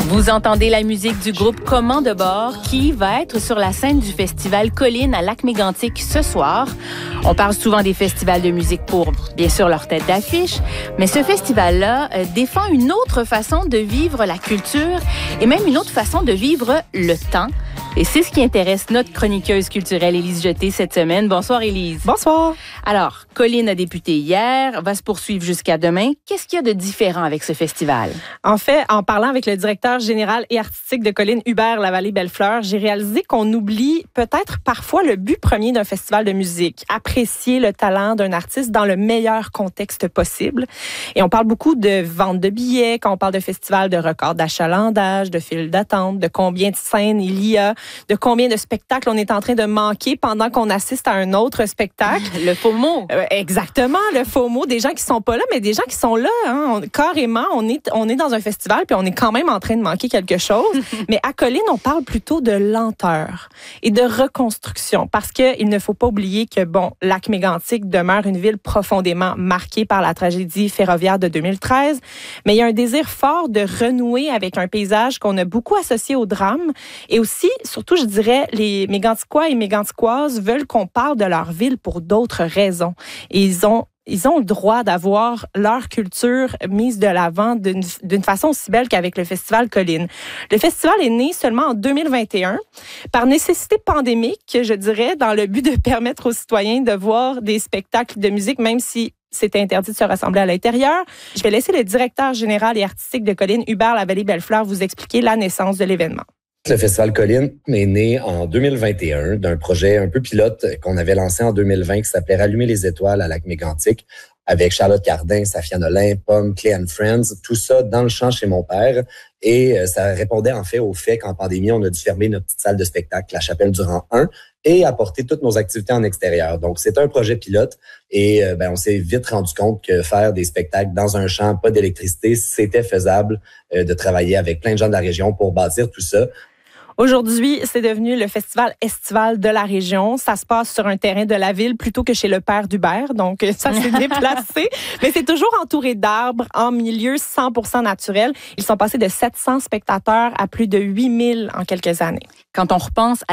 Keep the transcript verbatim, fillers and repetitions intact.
Vous entendez la musique du groupe Comment de bord qui va être sur la scène du festival Colline à Lac-Mégantic ce soir. On parle souvent des festivals de musique pour, bien sûr, leur tête d'affiche, mais ce festival-là euh, défend une autre façon de vivre la culture et même une autre façon de vivre le temps. Et c'est ce qui intéresse notre chroniqueuse culturelle Élise Jeté cette semaine. Bonsoir Élise. Bonsoir. Alors, Colline a débuté hier, va se poursuivre jusqu'à demain. Qu'est-ce qu'il y a de différent avec ce festival? En fait, en parlant avec le directeur général et artistique de Colline, Hubert Lavallée-Bellefleur, j'ai réalisé qu'on oublie peut-être parfois le but premier d'un festival de musique, apprécier le talent d'un artiste dans le meilleur contexte possible. Et on parle beaucoup de vente de billets, quand on parle de festival, de records d'achalandage, de files d'attente, de combien de scènes il y a, de combien de spectacles on est en train de manquer pendant qu'on assiste à un autre spectacle. Le FOMO. Euh, exactement, le FOMO. Des gens qui sont pas là, mais des gens qui sont là. Hein. On, carrément, on est, on est dans un festival puis on est quand même en train de manquer quelque chose. Mais à Colline, on parle plutôt de lenteur et de reconstruction parce qu'il ne faut pas oublier que, bon, Lac-Mégantic demeure une ville profondément marquée par la tragédie ferroviaire de deux mille treize, mais il y a un désir fort de renouer avec un paysage qu'on a beaucoup associé au drame et aussi, surtout, je dirais, les Méganticois et Méganticoises veulent qu'on parle de leur ville pour d'autres raisons. Et ils ont Ils ont le droit d'avoir leur culture mise de l'avant d'une, d'une façon aussi belle qu'avec le Festival Colline. Le festival est né seulement en deux mille vingt et un, par nécessité pandémique, je dirais, dans le but de permettre aux citoyens de voir des spectacles de musique, même si c'était interdit de se rassembler à l'intérieur. Je vais laisser le directeur général et artistique de Colline, Hubert Lavallée-Bellefleur, vous expliquer la naissance de l'événement. Le Festival Colline est né en deux mille vingt et un d'un projet un peu pilote qu'on avait lancé en deux mille vingt qui s'appelait Rallumer les étoiles à Lac-Mégantic avec Charlotte Cardin, Safia Nolin, Pomme, Clay and Friends, tout ça dans le champ chez mon père. Et ça répondait en fait au fait qu'en pandémie, on a dû fermer notre petite salle de spectacle, la Chapelle du Rang un, et apporter toutes nos activités en extérieur. Donc, c'est un projet pilote et ben, on s'est vite rendu compte que faire des spectacles dans un champ, pas d'électricité, c'était faisable euh, de travailler avec plein de gens de la région pour bâtir tout ça. Aujourd'hui, c'est devenu le festival estival de la région. Ça se passe sur un terrain de la ville plutôt que chez le père d'Hubert. Donc, ça s'est déplacé. Mais c'est toujours entouré d'arbres, en milieu cent pour cent naturel. Ils sont passés de sept cents spectateurs à plus de huit mille en quelques années. Quand on repense à